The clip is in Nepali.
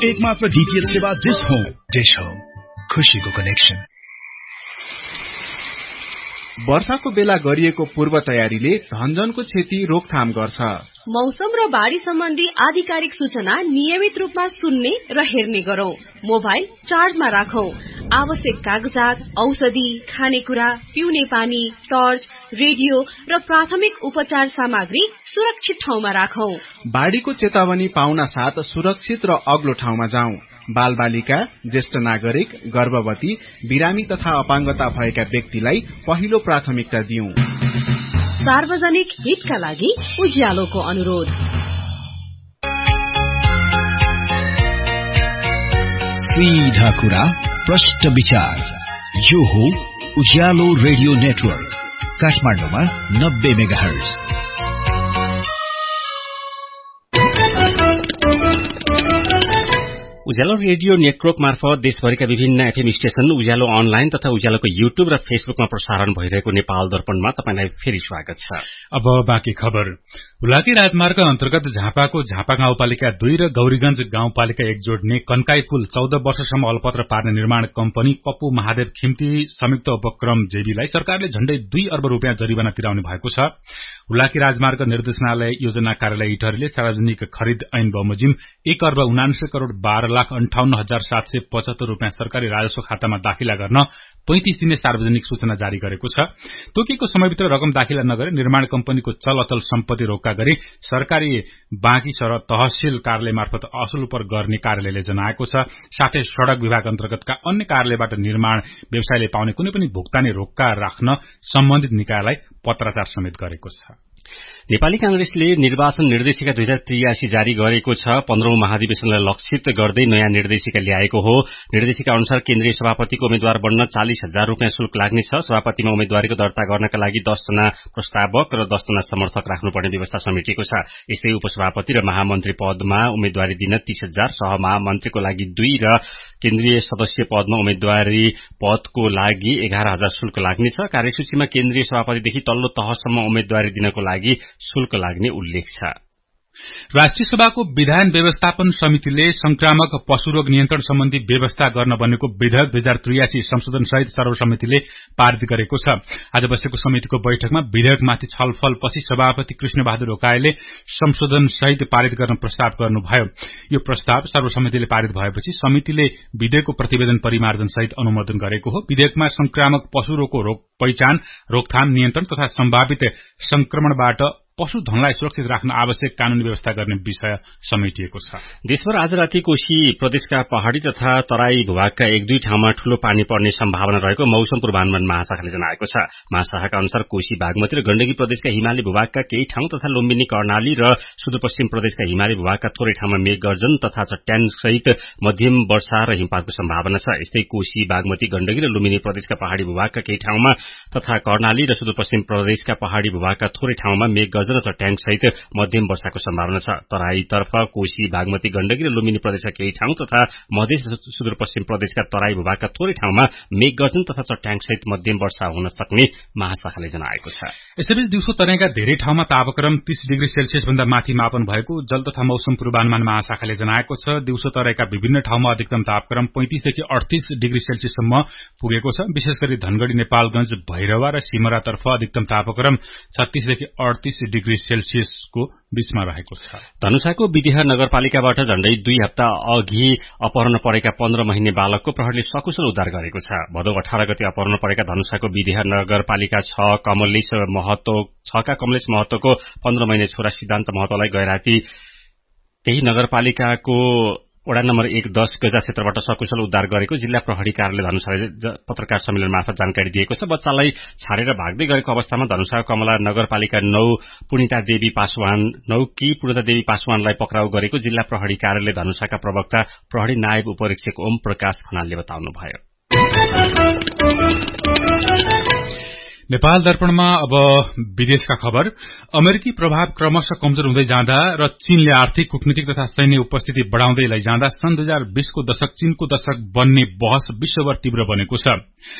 एकमात्र डीटीएच सेवा डिश होम। डिश होम, खुशीको कनेक्सन। वर्षाको बेला गरिएको पूर्व तयारीले धनजनको क्षति रोकथाम गर्छ। मौसम र बाढी सम्बन्धी आधिकारिक सूचना नियमित रूपमा सुन्ने र हेर्ने गरौं। मोबाइल चार्जमा राखौं। आवश्यक कागजात, औषधि, खानेकुरा, पिउने पानी, टर्च, रेडियो र प्राथमिक उपचार सामग्री सुरक्षित ठाउँमा राखौं। बाढीको चेतावनी पाउना साथ सुरक्षित र अग्लो ठाउँमा जाउँ। बालबालिका, ज्येष्ठ नागरिक, गर्भवती, बिरामी तथा अपाङ्गता भएका व्यक्तिलाई पहिलो प्राथमिकता दिउँ। सार्वजनिक हितका लागि उज्यालोको अनुरोध। सीधा कुरा, प्रष्ट विचार। यो हो उज्यालो रेडियो नेटवर्क, काठमाडौँमा 90 मेगाहर्ज। उज्यालो रेडियो नेटवर्क मार्फत देशभरिका विभिन्न एफएम स्टेशन, उज्यालो अनलाइन तथा उज्यालोको युट्युब र फेसबुकमा प्रसारण भइरहेको नेपाल दर्पणमा तपाईलाई फेरि स्वागत छ। अब बाँकी खबर। हुलाकी राजमार्ग अन्तर्गत झापाको झापा गाउँपालिका 2 र गौरीगंज गाउँपालिका 1 जोड्ने कन्काई पुल 14 वर्षसम्म अलपत्र पार्ने निर्माण कम्पनी पप्पू महादेव खिम्ती संयुक्त उपक्रम जेबीलाई सरकारले झण्डै 2 अर्ब रुपियाँ जरिवाना तिराउने भएको छ। हुलाकी राजमार्ग निर्देशनालय योजना कार्यालय इटहरीले सार्वजनिक खरिद ऐन बमोजिम 1 अर्ब 79 करोड़ 12,58,775 रुपियाँ सरकारी राजस्व खातामा दाखिला गर्न 35 दिने सार्वजनिक सूचना जारी गरेको छ। तोकिएको समयभित्र रकम दाखिला नगरे निर्माण कम्पनीको चल अचल सम्पत्ति रोक्का गरी सरकारी बाँकी सर तहसील कार्यालय मार्फत असुल गर्ने कार्यालयले जनाएको छ। साथै सड़क विभाग अन्तर्गतका अन्य कार्यालयबाट निर्माण व्यवसायले पाउने कुनै पनि भुक्तानी रोक्का राख्न सम्बन्धित निकायलाई पत्राचार समेत गरेको छ। नेपाली कांग्रेसले निर्वाचन निर्देशिका 2083 जारी गरेको छ। 15औं महाधिवेशनलाई लक्षित गर्दै नयाँ निर्देशिका ल्याएको हो। निर्देशिका अनुसार केन्द्रीय सभापतिको उम्मेद्वार बन्न 40,000 रुपियाँ शुल्क लाग्नेछ। सभापतिमा उम्मेद्वारीको दर्ता गर्नका लागि 10 जना प्रस्तावक र 10 जना समर्थक राख्नुपर्ने व्यवस्था समेटिएको छ। यसै उपसभापति र महामन्त्री पदमा उम्मेद्वारी दिन 30,000, सहमहामन्त्रीको लागि 2 र केन्द्रीय सदस्य पदमा उम्मेद्वारी पदको लागि 11,000 शुल्क लाग्नेछ। कार्यसूचीमा केन्द्रीय सभापतिदेखि तल्लो तहसम्म उम्मेद्वारी दिनको लागि शुल्क लाग्ने उल्लेख छ। राष्ट्रिय सभाको विधान व्यवस्थापन समितिले संक्रामक पशुरोग नियन्त्रण सम्बन्धी व्यवस्था गर्न बनेको विधेयक 2083 संशोधन सहित सर्वसम्मतिले पारित गरेको छ। आज बसेको समितिको बैठकमा विधेयकमाथि छलफलपछि सभापति कृष्णबहादुर रोकाईले संशोधन सहित पारित गर्न प्रस्ताव गर्नुभयो। यो प्रस्ताव सर्वसम्मतिले पारित भएपछि समितिले विधेयकको प्रतिवेदन परिमार्जन सहित अनुमोदन गरेको हो। विधेयकमा संक्रामक पशुरोगको पहिचान, रोकथाम, नियन्त्रण तथा सम्भावित संक्रमणबाट पशुधनलाई सुरक्षित राख्न आवश्यक कानूनी व्यवस्था गर्ने विषय समेटिएको छ। देशभर आज राति कोशी प्रदेशका पहाड़ी तथा तराई भूभागका 1-2 ठाउँमा ठूलो पानी पर्ने सम्भावना रहेको मौसम पूर्वानुमान महाशाखाले जनाएको छ। महाशाखाका अनुसार कोशी, बागमती र गण्डकी प्रदेशका हिमाली भूभागका केही ठाउँ तथा लुम्बिनी, कर्णाली र सुदूरपश्चिम प्रदेशका हिमाली भूभागका थोरै ठाउँमा मेघगर्जन तथा चट्याङ सहित मध्यम वर्षा र हिमपातको सम्भावना छ। यस्तै कोशी, बागमती, गण्डकी र लुम्बिनी प्रदेशका पहाड़ी भूभागका केही ठाउँमा तथा कर्णाली र सुदूरपश्चिम प्रदेशका पहाड़ी भूभागका थोरै ठाउँमा मेघगर्जन र चट्याङ सहित मध्यम वर्षाको सम्भावना छ। तराईतर्फ कोशी, बागमती, गण्डकी र लुम्बिनी प्रदेशका केही ठाउँ तथा मध्य सुदूरपश्चिम प्रदेशका तराई भूभागका थोरै ठाउँमा मेघगर्जन तथा चट्याङ सहित मध्यम वर्षा हुन सक्ने महाशाखाले जनाएको छ। यसैबीच दिउँसो तराईका धेरै ठाउँमा तापक्रम 30 डिग्री सेल्सियस भन्दा माथि मापन भएको जल तथा मौसम पूर्वानुमान महाशाखाले जनाएको छ। दिउँसो तराईका विभिन्न ठाउँमा अधिकतम तापक्रम 35 देखि 38 डिग्री सेल्सियससम्म पुगेको छ। विशेष गरी धनगढ़ी, नेपालगंज, भैरवा र सिमरातर्फ अधिकतम तापक्रम 36 देखि 38 डिग्री सेल्सियसको बीचमा रहेको छ। धनुषाको विदेह नगरपालिकाबाट झण्डै 2 हप्ता अघि अपहरण परेका 15 महिने बालकको प्रहरीले सकुशल उद्धार गरेको छ। भदौ 18 गते अपहरण परेका धनुषाको विदेह नगरपालिका 6 का कमलेश महतोको 15 महिने छोरा सिद्धान्त महतोलाई गैराती त्यही नगरपालिकाको वडा नम्बर 1-10 गजा क्षेत्रबाट सकुशल उद्धार गरेको जिल्ला प्रहरी कार्यालय धनुषाले पत्रकार सम्मेलन मार्फत जानकारी दिएको छ। बच्चालाई छाडेर भाग्दै गरेको अवस्थामा धनुषा कमला नगरपालिका 9 पूर्णिता देवी पासवानलाई पक्राउ गरेको जिल्ला प्रहरी कार्यालय धनुषाका प्रवक्ता प्रहरी नायब उपरीक्षक ओम प्रकाश खनालले बताउनुभयो। नेपाल दर्पणमा अब विदेशका खबर। अमेरिकी प्रभाव क्रमशः कमजोर हुँदै जाँदा र चीनले आर्थिक, कूटनीतिक तथा सैन्य उपस्थिति बढ़ाउँदै लैजाँदा सन् 2020 को दशक चीनको दशक बन्ने बहस विश्वभर तीव्र बनेको छ।